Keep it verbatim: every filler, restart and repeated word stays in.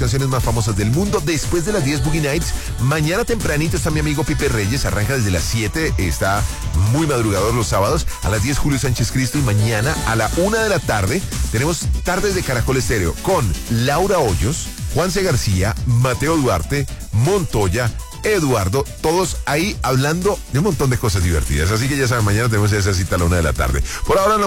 canciones más famosas del mundo. Después de las diez, Boogie Nights. Mañana tempranito está mi amigo Pipe Reyes, arranca desde las siete, está muy madrugador los sábados. A las diez, Julio Sánchez Cristo. Y mañana a la una de la tarde tenemos Tardes de Caracol Estéreo con Laura Hoyos, Juanse García, Mateo Duarte, Montoya, Eduardo, todos ahí hablando de un montón de cosas divertidas. Así que ya saben, mañana tenemos esa cita a la una de la tarde. Por ahora no